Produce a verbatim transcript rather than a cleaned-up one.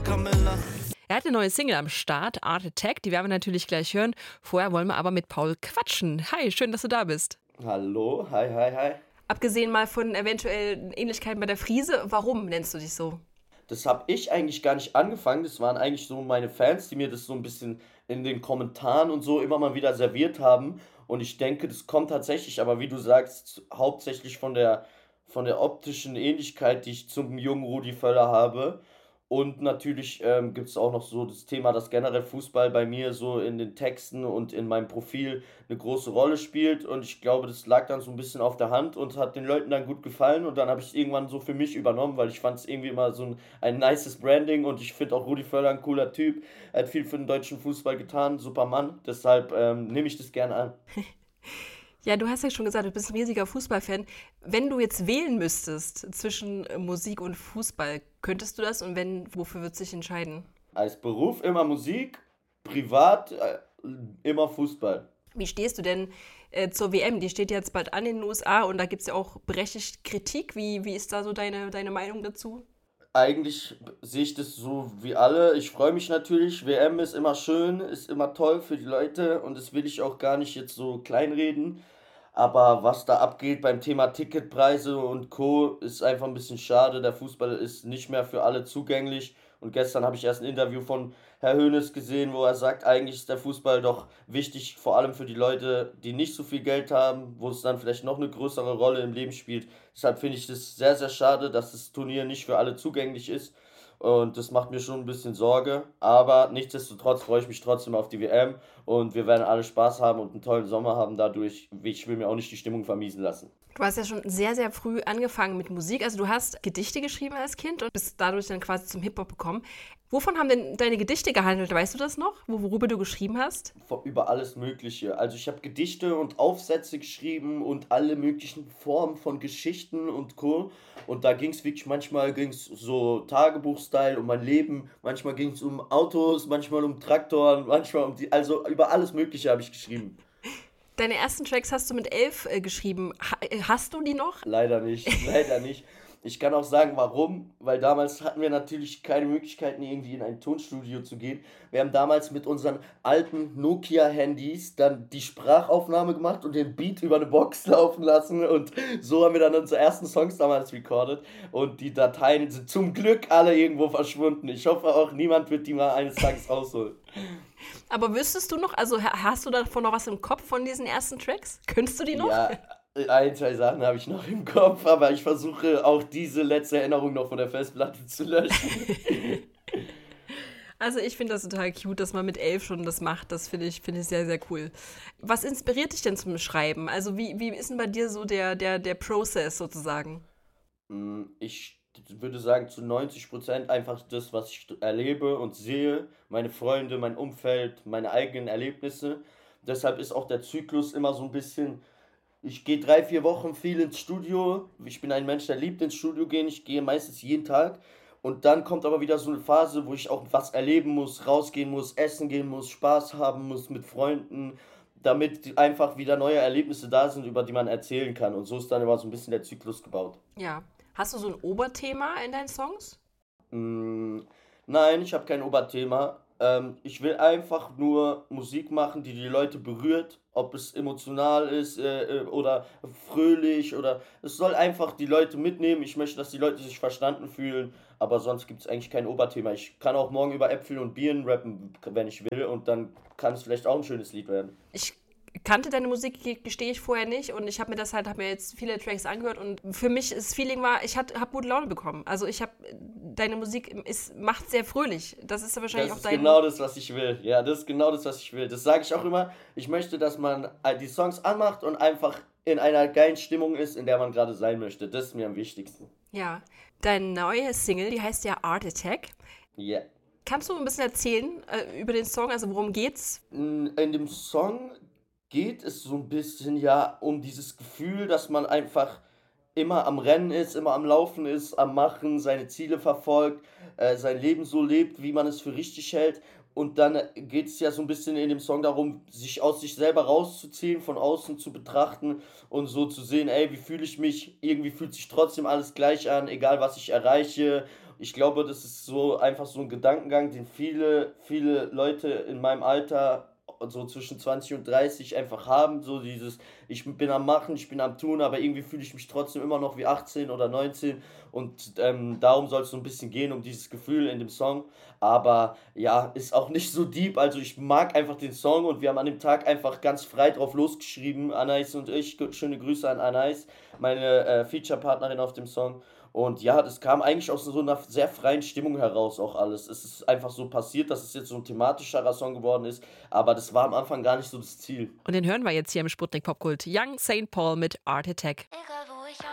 Camilla. Er hat eine neue Single am Start, Art Attack, die werden wir natürlich gleich hören. Vorher wollen wir aber mit Paul quatschen. Hi, schön, dass du da bist. Hallo, hi, hi, hi. Abgesehen mal von eventuell Ähnlichkeiten bei der Friese, warum nennst du dich so? Das habe ich eigentlich gar nicht angefangen. Das waren eigentlich so meine Fans, die mir das so ein bisschen in den Kommentaren und so immer mal wieder serviert haben. Und ich denke, das kommt tatsächlich, aber wie du sagst, hauptsächlich von der, von der optischen Ähnlichkeit, die ich zum jungen Rudi Völler habe. Und natürlich ähm, gibt es auch noch so das Thema, dass generell Fußball bei mir so in den Texten und in meinem Profil eine große Rolle spielt. Und ich glaube, das lag dann so ein bisschen auf der Hand und hat den Leuten dann gut gefallen. Und dann habe ich es irgendwann so für mich übernommen, weil ich fand es irgendwie immer so ein, ein nices Branding. Und ich finde auch Rudi Völler ein cooler Typ. Er hat viel für den deutschen Fußball getan, super Mann. Deshalb ähm, nehme ich das gerne an. Ja, du hast ja schon gesagt, du bist ein riesiger Fußballfan. Wenn du jetzt wählen müsstest zwischen Musik und Fußball, könntest du das? Und wenn, wofür würdest du dich entscheiden? Als Beruf immer Musik, privat äh, immer Fußball. Wie stehst du denn äh, zur W M? Die steht jetzt bald an in den U S A und da gibt es ja auch berechtigt Kritik. Wie, wie ist da so deine, deine Meinung dazu? Eigentlich sehe ich das so wie alle. Ich freue mich natürlich. W M ist immer schön, ist immer toll für die Leute und das will ich auch gar nicht jetzt so kleinreden. Aber was da abgeht beim Thema Ticketpreise und Co. ist einfach ein bisschen schade. Der Fußball ist nicht mehr für alle zugänglich. Und gestern habe ich erst ein Interview von Herr Hoeneß gesehen, wo er sagt, eigentlich ist der Fußball doch wichtig, vor allem für die Leute, die nicht so viel Geld haben, wo es dann vielleicht noch eine größere Rolle im Leben spielt. Deshalb finde ich das sehr, sehr schade, dass das Turnier nicht für alle zugänglich ist. Und das macht mir schon ein bisschen Sorge. Aber nichtsdestotrotz freue ich mich trotzdem auf die W M. Und wir werden alle Spaß haben und einen tollen Sommer haben dadurch. Ich will mir auch nicht die Stimmung vermiesen lassen. Du hast ja schon sehr, sehr früh angefangen mit Musik. Also du hast Gedichte geschrieben als Kind und bist dadurch dann quasi zum Hip-Hop gekommen. Wovon haben denn deine Gedichte gehandelt? Weißt du das noch, worüber du geschrieben hast? Über alles Mögliche. Also ich habe Gedichte und Aufsätze geschrieben und alle möglichen Formen von Geschichten und Co. Und da ging es wirklich, manchmal ging es so Tagebuch-Style um mein Leben, manchmal ging es um Autos, manchmal um Traktoren, manchmal um die, also über alles Mögliche habe ich geschrieben. Deine ersten Tracks hast du mit elf äh, geschrieben. Ha- hast du die noch? Leider nicht, leider nicht. Ich kann auch sagen, warum, weil damals hatten wir natürlich keine Möglichkeiten, irgendwie in ein Tonstudio zu gehen. Wir haben damals mit unseren alten Nokia-Handys dann die Sprachaufnahme gemacht und den Beat über eine Box laufen lassen und so haben wir dann unsere ersten Songs damals recorded und die Dateien sind zum Glück alle irgendwo verschwunden. Ich hoffe auch, niemand wird die mal eines Tages rausholen. Aber wüsstest du noch, also ha- hast du davon noch was im Kopf von diesen ersten Tracks? Könntest du die noch? Ja, ein, zwei Sachen habe ich noch im Kopf, aber ich versuche auch diese letzte Erinnerung noch von der Festplatte zu löschen. Also ich finde das total cute, dass man mit elf schon das macht. Das finde ich, finde ich sehr, sehr cool. Was inspiriert dich denn zum Schreiben? Also wie, wie ist denn bei dir so der, der, der Prozess sozusagen? Mm, Ich würde sagen, zu neunzig Prozent einfach das, was ich erlebe und sehe, meine Freunde, mein Umfeld, meine eigenen Erlebnisse. Deshalb ist auch der Zyklus immer so ein bisschen, ich gehe drei, vier Wochen viel ins Studio. Ich bin ein Mensch, der liebt ins Studio gehen. Ich gehe meistens jeden Tag. Und dann kommt aber wieder so eine Phase, wo ich auch was erleben muss, rausgehen muss, essen gehen muss, Spaß haben muss mit Freunden, damit einfach wieder neue Erlebnisse da sind, über die man erzählen kann. Und so ist dann immer so ein bisschen der Zyklus gebaut. Ja. Hast du so ein Oberthema in deinen Songs? Mm, Nein, ich habe kein Oberthema. Ähm, ich will einfach nur Musik machen, die die Leute berührt, ob es emotional ist äh, äh, oder fröhlich oder es soll einfach die Leute mitnehmen. Ich möchte, dass die Leute sich verstanden fühlen, aber sonst gibt es eigentlich kein Oberthema. Ich kann auch morgen über Äpfel und Birnen rappen, wenn ich will, und dann kann es vielleicht auch ein schönes Lied werden. Ich kannte deine Musik, ge- gestehe ich vorher nicht und ich habe mir das halt, habe mir jetzt viele Tracks angehört und für mich das Feeling war, ich habe gute Laune bekommen. Also ich habe, deine Musik ist, macht sehr fröhlich. Das ist ja wahrscheinlich Das auch ist dein... genau das, was ich will. Ja, das ist genau das, was ich will. Das sage ich auch immer. Ich möchte, dass man äh, die Songs anmacht und einfach in einer geilen Stimmung ist, in der man gerade sein möchte. Das ist mir am wichtigsten. Ja. Deine neue Single, die heißt ja Art Attack. Ja. Kannst du ein bisschen erzählen äh, über den Song, also worum geht's? In in dem Song geht es so ein bisschen ja um dieses Gefühl, dass man einfach immer am Rennen ist, immer am Laufen ist, am Machen, seine Ziele verfolgt, äh, sein Leben so lebt, wie man es für richtig hält. Und dann geht es ja so ein bisschen in dem Song darum, sich aus sich selber rauszuziehen, von außen zu betrachten und so zu sehen, ey, wie fühle ich mich? Irgendwie fühlt sich trotzdem alles gleich an, egal was ich erreiche ich glaube, das ist so einfach so ein Gedankengang, den viele, viele Leute in meinem Alter, so zwischen zwanzig und dreißig einfach haben, so dieses, ich bin am Machen, ich bin am Tun, aber irgendwie fühle ich mich trotzdem immer noch wie achtzehn oder neunzehn und ähm, darum soll es so ein bisschen gehen, um dieses Gefühl in dem Song, aber ja, ist auch nicht so deep, also ich mag einfach den Song und wir haben an dem Tag einfach ganz frei drauf losgeschrieben, Anais und ich, schöne Grüße an Anais, meine äh, Feature-Partnerin auf dem Song. Und ja, das kam eigentlich aus so einer sehr freien Stimmung heraus auch alles. Es ist einfach so passiert, dass es jetzt so ein thematischerer Song geworden ist, aber das war am Anfang gar nicht so das Ziel. Und den hören wir jetzt hier im Sputnik Popkult. Young Saint Paul mit Art Attack.